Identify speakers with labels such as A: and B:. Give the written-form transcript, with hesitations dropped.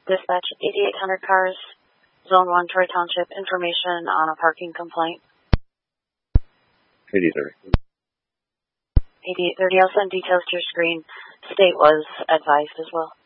A: Dispatch 8800 cars, Zone 1, Troy Township, information on a parking complaint.
B: 8830.
A: 8830, I'll send details to your screen. State was advised as well.